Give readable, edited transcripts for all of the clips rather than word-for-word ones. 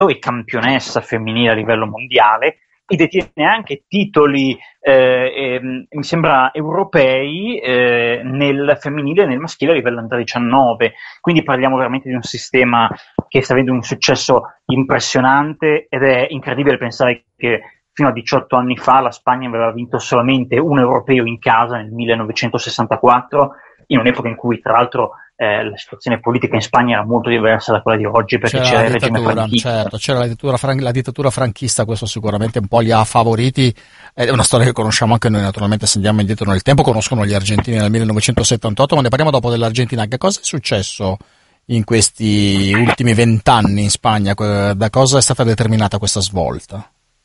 e campionessa femminile a livello mondiale, e detiene anche titoli, mi sembra, europei nel femminile e nel maschile a livello under 19. Quindi parliamo veramente di un sistema che sta avendo un successo impressionante, ed è incredibile pensare che fino a 18 anni fa la Spagna aveva vinto solamente un europeo in casa nel 1964, in un'epoca in cui tra l'altro la situazione politica in Spagna era molto diversa da quella di oggi, perché c'era il regime franchista. Certo, c'era la dittatura franchista, questo sicuramente un po' li ha favoriti. È una storia che conosciamo anche noi, naturalmente, se andiamo indietro nel tempo, conoscono gli argentini nel 1978, ma ne parliamo dopo dell'Argentina. Che cosa è successo in questi ultimi 20 anni in Spagna? Da cosa è stata determinata questa svolta?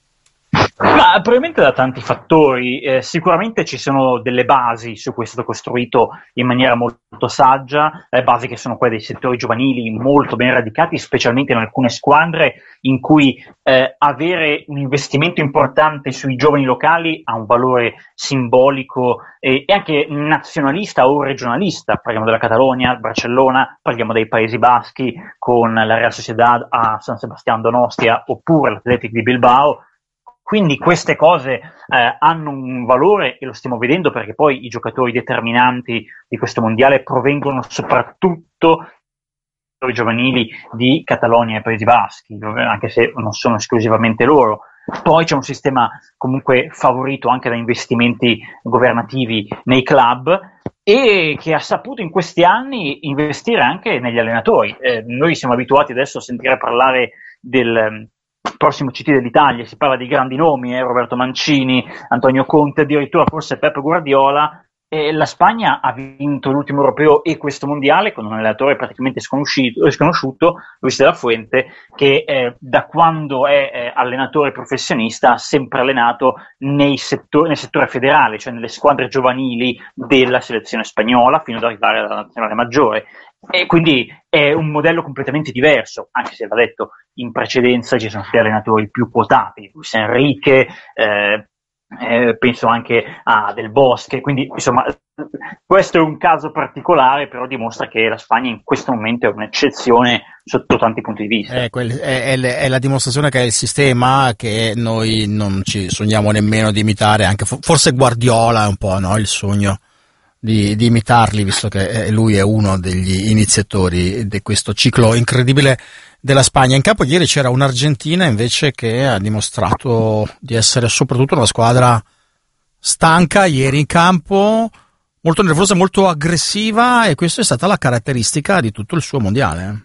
Ma probabilmente da tanti fattori. Sicuramente ci sono delle basi su cui è stato costruito in maniera molto saggia, basi che sono quelle dei settori giovanili molto ben radicati, specialmente in alcune squadre in cui avere un investimento importante sui giovani locali ha un valore simbolico e anche nazionalista o regionalista. Parliamo della Catalogna, Barcellona, parliamo dei Paesi Baschi con la Real Sociedad a San Sebastián Donostia oppure l'Athletic di Bilbao. Quindi queste cose hanno un valore, e lo stiamo vedendo perché poi i giocatori determinanti di questo mondiale provengono soprattutto dai giovanili di Catalogna e Paesi Baschi, anche se non sono esclusivamente loro. Poi c'è un sistema comunque favorito anche da investimenti governativi nei club, e che ha saputo in questi anni investire anche negli allenatori. Noi siamo abituati adesso a sentire parlare del prossimo CT dell'Italia, si parla di grandi nomi, Roberto Mancini, Antonio Conte, addirittura forse Pep Guardiola. La Spagna ha vinto l'ultimo europeo e questo mondiale con un allenatore praticamente sconosciuto, Luis de la Fuente, che da quando è allenatore professionista ha sempre allenato nel settore federale, cioè nelle squadre giovanili della selezione spagnola, fino ad arrivare alla nazionale maggiore. E quindi è un modello completamente diverso, anche se va detto, in precedenza ci sono stati allenatori più quotati, Luis Enrique, penso anche a Del Bosque. Quindi insomma questo è un caso particolare, però dimostra che la Spagna in questo momento è un'eccezione sotto tanti punti di vista. È la dimostrazione che è il sistema che noi non ci sogniamo nemmeno di imitare. Anche forse Guardiola è un po', no, il sogno di imitarli, visto che lui è uno degli iniziatori di questo ciclo incredibile della Spagna. In campo ieri c'era un'Argentina invece che ha dimostrato di essere soprattutto una squadra stanca ieri in campo, molto nervosa, molto aggressiva, e questa è stata la caratteristica di tutto il suo mondiale.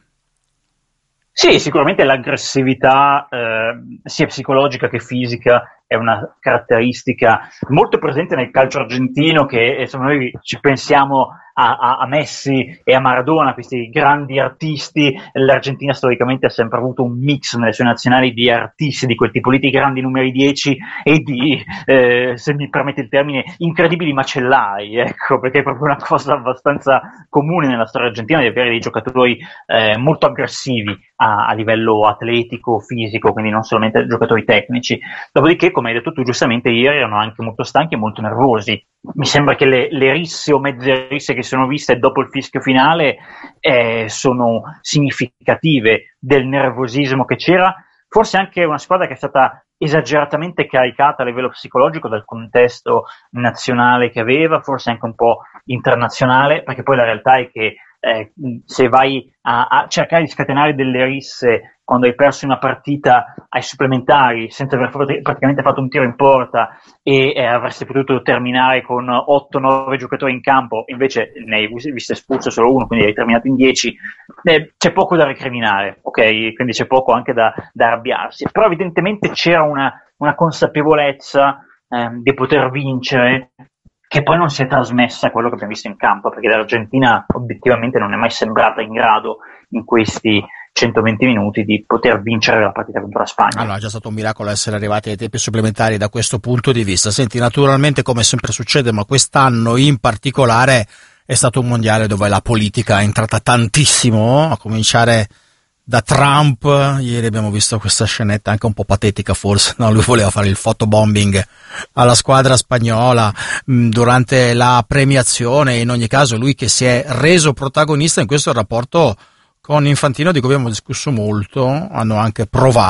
Sì, sicuramente l'aggressività sia psicologica che fisica è una caratteristica molto presente nel calcio argentino, che insomma, noi ci pensiamo a Messi e a Maradona, questi grandi artisti. L'Argentina storicamente ha sempre avuto un mix nelle sue nazionali di artisti di quel tipo lì, di grandi numeri 10 e di, se mi permette il termine, incredibili macellai, ecco, perché è proprio una cosa abbastanza comune nella storia argentina di avere dei giocatori molto aggressivi a livello atletico, fisico, quindi non solamente giocatori tecnici. Dopodiché, come hai detto tu giustamente, ieri erano anche molto stanchi e molto nervosi. Mi sembra che le risse o mezze risse che sono viste dopo il fischio finale sono significative del nervosismo che c'era. Forse anche una squadra che è stata esageratamente caricata a livello psicologico dal contesto nazionale che aveva, forse anche un po' internazionale, perché poi la realtà è che se vai a cercare di scatenare delle risse quando hai perso una partita ai supplementari senza aver praticamente fatto un tiro in porta e avresti potuto terminare con 8-9 giocatori in campo, invece ne hai visto espulso solo uno, quindi hai terminato in 10, c'è poco da recriminare, ok? Quindi c'è poco anche da arrabbiarsi, però evidentemente c'era una consapevolezza di poter vincere, che poi non si è trasmessa a quello che abbiamo visto in campo, perché l'Argentina obiettivamente non è mai sembrata in grado in questi 120 minuti di poter vincere la partita contro la Spagna. Allora, è già stato un miracolo essere arrivati ai tempi supplementari da questo punto di vista. Senti, naturalmente, come sempre succede, ma quest'anno in particolare è stato un mondiale dove la politica è entrata tantissimo, a cominciare da Trump. Ieri abbiamo visto questa scenetta anche un po' patetica, forse, no? Lui voleva fare il photobombing alla squadra spagnola durante la premiazione. In ogni caso lui che si è reso protagonista in questo rapporto Con Infantino, di cui abbiamo discusso molto, hanno anche provato